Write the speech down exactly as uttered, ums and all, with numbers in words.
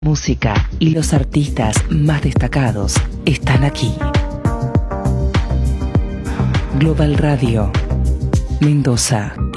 Música y los artistas más destacados están aquí. Global Radio, Mendoza.